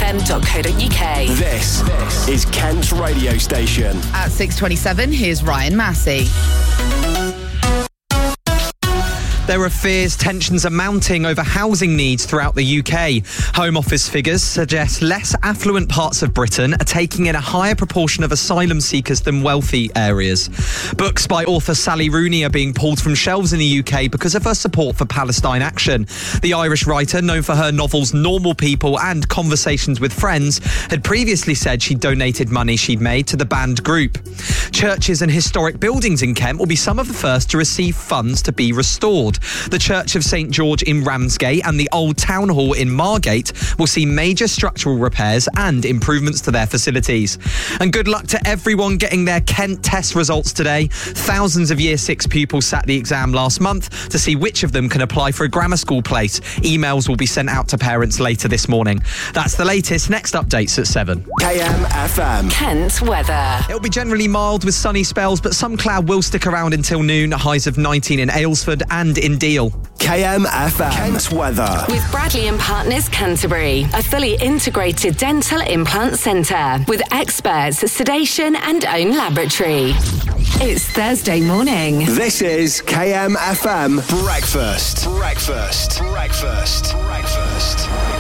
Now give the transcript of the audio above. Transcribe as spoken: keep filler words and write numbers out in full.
m dot co dot u k. This is Kent's radio station. At six twenty-seven, here's Ryan Massey. There are fears tensions are mounting over housing needs throughout the U K. Home Office figures suggest less affluent parts of Britain are taking in a higher proportion of asylum seekers than wealthy areas. Books by author Sally Rooney are being pulled from shelves in the U K because of her support for Palestine action. The Irish writer, known for her novels Normal People and Conversations with Friends, had previously said she donated money she'd made to the banned group. Churches and historic buildings in Kent will be some of the first to receive funds to be restored. The Church of Saint George in Ramsgate and the Old Town Hall in Margate will see major structural repairs and improvements to their facilities. And good luck to everyone getting their Kent test results today. Thousands of Year six pupils sat the exam last month to see which of them can apply for a grammar school place. Emails will be sent out to parents later this morning. That's the latest. Next updates at seven. K M F M. Kent weather. It'll be generally mild with sunny spells, but some cloud will stick around until noon. Highs of nineteen in Aylesford and in Deal. K M F M. Kent's weather. With Bradley and Partners Canterbury, a fully integrated dental implant centre with experts, sedation and own laboratory. It's Thursday morning. This is K M F M Breakfast. Breakfast. Breakfast. Breakfast.